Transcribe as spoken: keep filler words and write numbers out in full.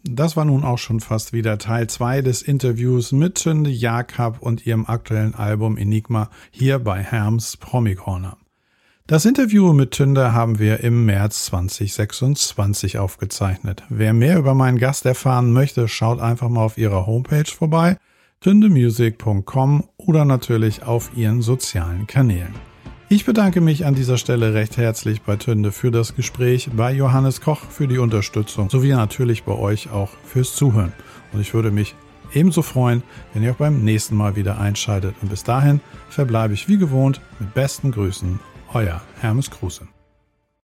Das war nun auch schon fast wieder Teil zwei des Interviews mit Tünde Jakob und ihrem aktuellen Album Enigma hier bei Herms Promi Corner. Das Interview mit Tünde haben wir im März zwanzig sechsundzwanzig aufgezeichnet. Wer mehr über meinen Gast erfahren möchte, schaut einfach mal auf ihrer Homepage vorbei, tünde music punkt com, oder natürlich auf ihren sozialen Kanälen. Ich bedanke mich an dieser Stelle recht herzlich bei Tünde für das Gespräch, bei Johannes Koch für die Unterstützung sowie natürlich bei euch auch fürs Zuhören. Und ich würde mich ebenso freuen, wenn ihr auch beim nächsten Mal wieder einschaltet. Und bis dahin verbleibe ich wie gewohnt mit besten Grüßen. Euer Hermes Kruse.